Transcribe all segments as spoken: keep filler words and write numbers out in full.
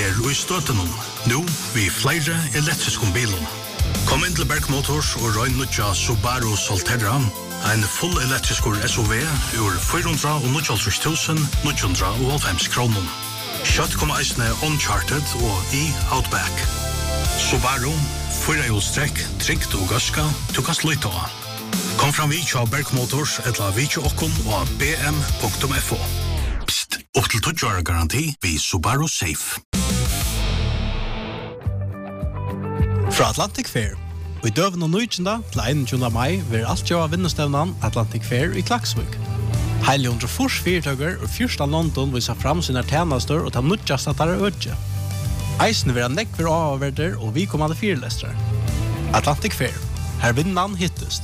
er i støten nå vi flere elektriske bilen. Kom inn til Berg Motors og røy nødja Subaru Solterra, en full elektrisk S U V ur fire hundre og nittiåtte tusen ni hundre og halvfems kroner. Kjøtt kom eisne Uncharted og i Outback. Subaru, fire hjulstrekk, trygt og gaska, du kan slutte av. Kom fram vi til Berg Motors etla vi til okkon og b m punktum f o. Psst, opp til tolv år garanti vi Subaru Safe. Fra Atlantic Fair. Og i døven og nøytjenda til einogtjúgunda mai vil alt gjøre vinnestevnan Atlantic Fair i Klaksvik. Heile hundre fors fyrtøkker og fyrsta London viser fram sine tjenester og ta nødjast at det er ødje. Eisen vil ha nekver avverder og vi kommande fyrlestere. Atlantic Fair. Her vinnan hittest.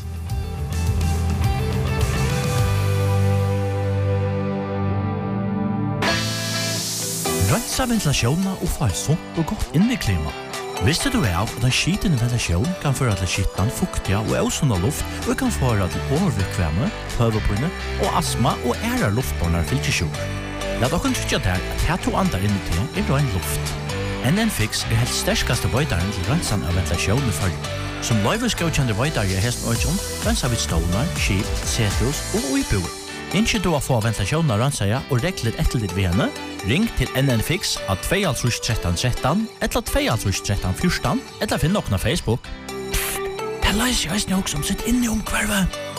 Rensa ventilasjonen og få et sunt og godt inneklima. Visste du av at en skitende ventilasjon kan føre til skittan, fuktiga og ausunda luft og kan føre til overvikvemme, høvepune og astma og æra luftbornar fylkesjoner. La dere trykke der at her to andre inni til er rein luft. N N Fix er helt sterskaste vøydaren til rensan av ventilasjonen i følge. Som løyveskaukjende vøydare i hesten øyjon, rensa vi stålar, skip, setrus og uibuer. Innskje du å få ventilasjonen av rensaja og regler etter litt ved henne, ring til N N Fix av to tretton tretton eller to tretton fjorton eller finn nokna Facebook. Pff, det leiser jeg også som sitt inne i omkvarvet.